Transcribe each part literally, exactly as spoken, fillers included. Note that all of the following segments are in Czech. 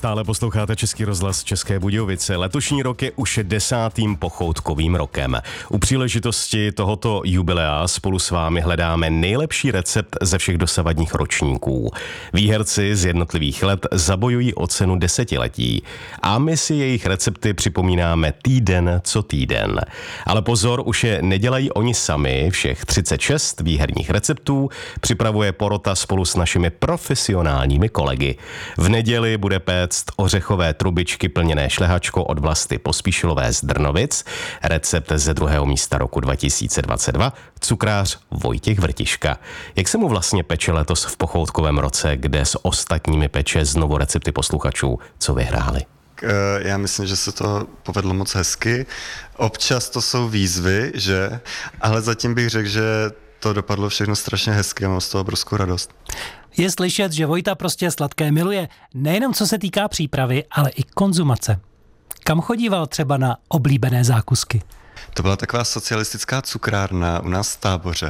Stále posloucháte Český rozhlas České Budějovice. Letošní rok je už desátým pochoutkovým rokem. U příležitosti tohoto jubilea spolu s vámi hledáme nejlepší recept ze všech dosavadních ročníků. Výherci z jednotlivých let zabojují o cenu desetiletí a my si jejich recepty připomínáme týden co týden. Ale pozor, už je nedělají oni sami, všech třicet šest výherních receptů připravuje porota spolu s našimi profesionálními kolegy. V neděli bude péct ořechové trubičky plněné šlehačkou od Vlasty Pospíšilové z Drnovic, recept ze druhého místa roku dva tisíce dvacet dva, cukrář Vojtěch Vrtiška. Jak se mu vlastně peče letos v pochoutkovém roce, kde s ostatními peče znovu recepty posluchačů, co vyhráli? Já myslím, že se to povedlo moc hezky. Občas to jsou výzvy, že? Ale zatím bych řekl, že to dopadlo všechno strašně hezky a mám z toho obrovskou radost. Je slyšet, že Vojta prostě sladké miluje, nejenom co se týká přípravy, ale i konzumace. Kam chodíval třeba na oblíbené zákusky? To byla taková socialistická cukrárna u nás v Táboře.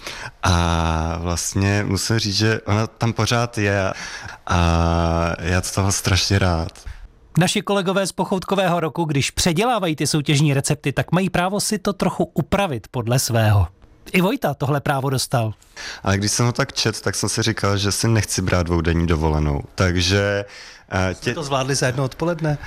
A vlastně musím říct, že ona tam pořád je a já to toho strašně rád. Naši kolegové z pochoutkového roku, když předělávají ty soutěžní recepty, tak mají právo si to trochu upravit podle svého. I Vojta tohle právo dostal. Ale když jsem ho tak čet, tak jsem si říkal, že si nechci brát dvoudenní dovolenou. Takže... Tě... to zvládli za jedno odpoledne?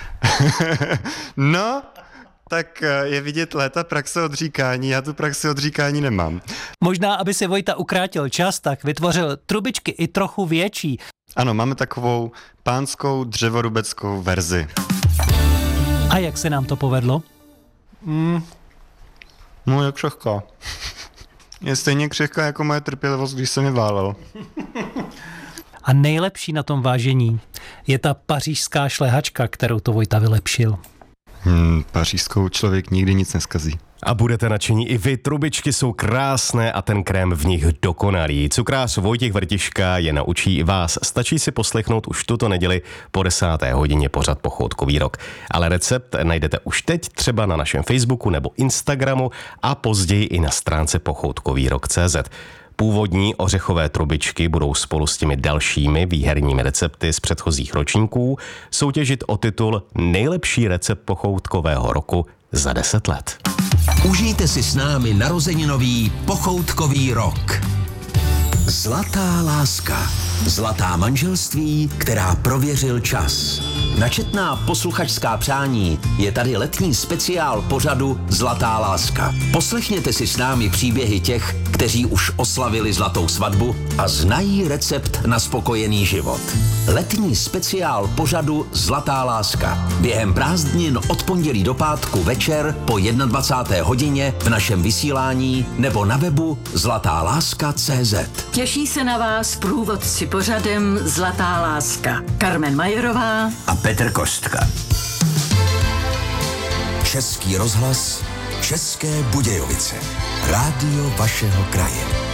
No, tak je vidět léta praxe odříkání, já tu praxi odříkání nemám. Možná, aby si Vojta ukrátil čas, tak vytvořil trubičky i trochu větší. Ano, máme takovou pánskou dřevorubeckou verzi. A jak se nám to povedlo? Hmm. No, je křehká. Je stejně křehká jako moje trpělivost, když jsem je válel. A nejlepší na tom vážení je ta pařížská šlehačka, kterou to Vojta vylepšil. Hmm, pařížskou člověk nikdy nic neskazí. A budete nadšení i vy, trubičky jsou krásné a ten krém v nich dokonalý. Cukrář Vojtěch Vrtiška je naučí i vás. Stačí si poslechnout už tuto neděli po desáté hodině pořad Pochoutkový rok. Ale recept najdete už teď třeba na našem Facebooku nebo Instagramu a později i na stránce pochoutkový rok tečka cé zet. Původní ořechové trubičky budou spolu s těmi dalšími výherními recepty z předchozích ročníků soutěžit o titul Nejlepší recept pochoutkového roku za deset let. Užijte si s námi narozeninový pochoutkový rok. Zlatá láska. Zlatá manželství, která prověřil čas. Na četná posluchačská přání je tady letní speciál pořadu Zlatá láska. Poslechněte si s námi příběhy těch, kteří už oslavili zlatou svatbu a znají recept na spokojený život. Letní speciál pořadu Zlatá láska. Během prázdnin od pondělí do pátku večer po dvacáté jedné hodině v našem vysílání nebo na webu zlatá láska tečka cé zet. Těší se na vás průvodci pořadem Zlatá láska. Karmen Majerová a Petr Kostka. Český rozhlas, České Budějovice. Rádio vašeho kraje.